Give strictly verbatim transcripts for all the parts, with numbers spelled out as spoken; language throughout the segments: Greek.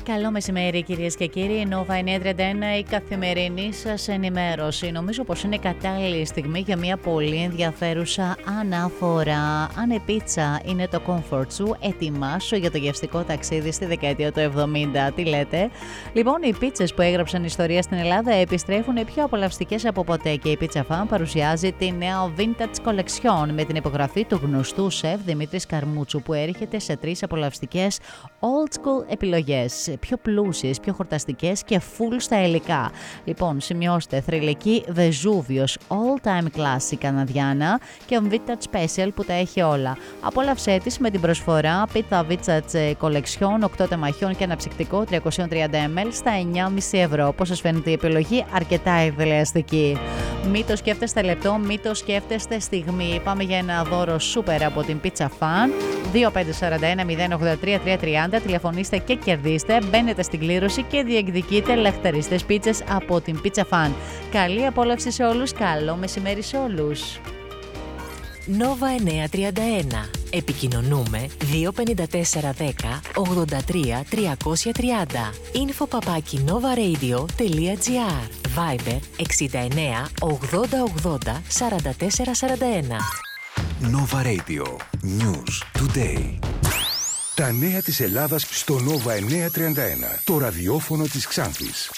Καλό μεσημέρι κυρίες και κύριοι, Nova εννιακόσια τριάντα ένα, η καθημερινή σας ενημέρωση. Νομίζω πως είναι κατάλληλη στιγμή για μια πολύ ενδιαφέρουσα αναφορά. Αν η πίτσα είναι το comfort σου, ετοιμάσου για το γευστικό ταξίδι στη δεκαετία του εβδομήντα. Τι λέτε? Λοιπόν, οι πίτσες που έγραψαν ιστορία στην Ελλάδα επιστρέφουν πιο απολαυστικές από ποτέ και η Pizza Fan παρουσιάζει τη νέα Vintage Collection με την υπογραφή του γνωστού σεφ Δημήτρη Καρμούτσου, που έρχεται σε τρεις απολαυστικές old school επιλογές. Πιο πλούσιες, πιο χορταστικές και full στα υλικά. Λοιπόν, σημειώστε θρυλική Vesuvius All Time Classic Καναδιάνα και Vintage Special που τα έχει όλα. Απόλαυσέ τις με την προσφορά Pizza Vintage Collection οκτώ τεμαχιών και αναψυκτικό τριακόσια τριάντα μιλιλίτρα στα εννιά κόμμα πέντε ευρώ. Πώς σας φαίνεται η επιλογή? Αρκετά εκδελεαστική. Μην το σκέφτεστε λεπτό, μην το σκέφτεστε στιγμή. Πάμε για ένα δώρο super από την Pizza Fan. δύο πέντε τέσσερα ένα μηδέν ογδόντα τρία τριακόσια τριάντα. Τηλεφωνήστε και κερδίστε. Μπαίνετε στην κλήρωση και διεκδικείτε λαχταριστές πίτσες από την Pizza Fan. Καλή απόλαυση σε όλους, καλό μεσημέρι σε όλους. Nova εννιακόσια τριάντα ένα. Επικοινωνούμε δύο πέντε τέσσερα ένα μηδέν ογδόντα τρία τριακόσια τριάντα. Info παπάκι novaradio.gr. Viber εξήντα εννέα ογδόντα ογδόντα σαράντα τέσσερα σαράντα ένα. Nova Radio. News Today. Τα νέα της Ελλάδας στο Nova εννιακόσια τριάντα ένα. Το ραδιόφωνο της Ξάνθης.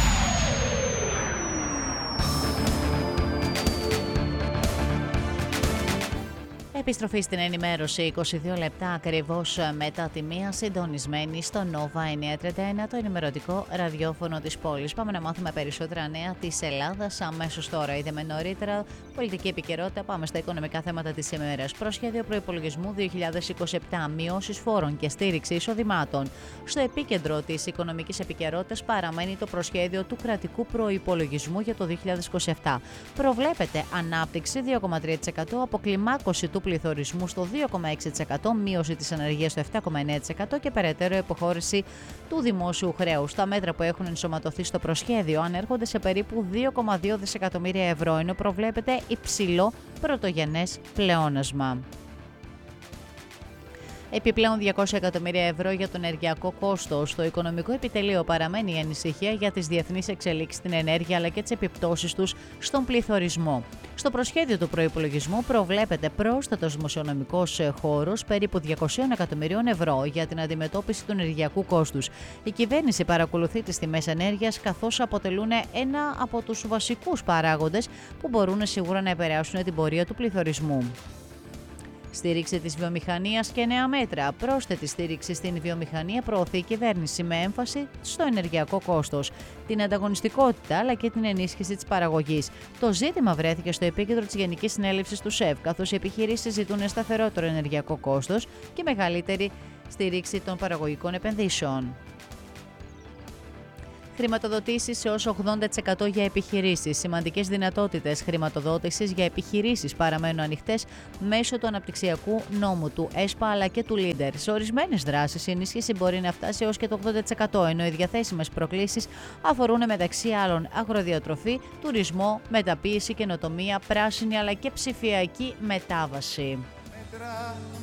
Επιστροφή στην ενημέρωση είκοσι δύο λεπτά ακριβώς μετά τη μία, συντονισμένη στο Nova εννιακόσια τριάντα ένα, το ενημερωτικό ραδιόφωνο της πόλης. Πάμε να μάθουμε περισσότερα νέα της Ελλάδας αμέσως τώρα. Είδαμε νωρίτερα πολιτική επικαιρότητα. Πάμε στα οικονομικά θέματα της ημέρας. Προσχέδιο προϋπολογισμού δύο χιλιάδες είκοσι επτά, μειώσεις φόρων και στήριξη εισοδημάτων. Στο επίκεντρο της οικονομικής επικαιρότητας παραμένει το προσχέδιο του κρατικού προϋπολογισμού για το δύο χιλιάδες είκοσι επτά. Προβλέπεται ανάπτυξη δύο κόμμα τρία τοις εκατό, αποκλιμάκωση του πληθωρισμού στο δύο κόμμα έξι τοις εκατό, μείωση της ανεργίας στο επτά κόμμα εννέα τοις εκατό και περαιτέρω υποχώρηση του δημόσιου χρέους. Τα μέτρα που έχουν ενσωματωθεί στο προσχέδιο ανέρχονται σε περίπου δύο κόμμα δύο δισεκατομμύρια ευρώ, ενώ προβλέπεται υψηλό πρωτογενές πλεόνασμα. Επιπλέον διακόσια εκατομμύρια ευρώ για το ενεργειακό κόστος. Στο οικονομικό επιτελείο παραμένει η ανησυχία για τις διεθνείς εξελίξεις στην ενέργεια αλλά και τις επιπτώσεις τους στον πληθωρισμό. Στο προσχέδιο του προϋπολογισμού προβλέπεται πρόσθετος δημοσιονομικός χώρος περίπου διακόσια εκατομμυρίων ευρώ για την αντιμετώπιση του ενεργειακού κόστους. Η κυβέρνηση παρακολουθεί τις τιμές ενέργειας, καθώς αποτελούν ένα από τους βασικούς παράγοντες που μπορούν σίγουρα να επηρεάσουν την πορεία του πληθωρισμού. Στήριξη της βιομηχανίας και νέα μέτρα. Πρόσθετη στήριξη στην βιομηχανία προωθεί η κυβέρνηση με έμφαση στο ενεργειακό κόστος, την ανταγωνιστικότητα αλλά και την ενίσχυση της παραγωγής. Το ζήτημα βρέθηκε στο επίκεντρο της Γενικής Συνέλευσης του ΣΕΒ, καθώς οι επιχειρήσεις ζητούν σταθερότερο ενεργειακό κόστος και μεγαλύτερη στήριξη των παραγωγικών επενδύσεων. Χρηματοδοτήσεις έως ογδόντα τοις εκατό για επιχειρήσεις. Σημαντικές δυνατότητες χρηματοδότησης για επιχειρήσεις παραμένουν ανοιχτές μέσω του αναπτυξιακού νόμου του ΕΣΠΑ αλλά και του Leader. Σε ορισμένες δράσεις η ενίσχυση μπορεί να φτάσει έως και το ογδόντα τοις εκατό, ενώ οι διαθέσιμες προκλήσεις αφορούν μεταξύ άλλων αγροδιατροφή, τουρισμό, μεταποίηση, καινοτομία, πράσινη αλλά και ψηφιακή μετάβαση. Μέτρα.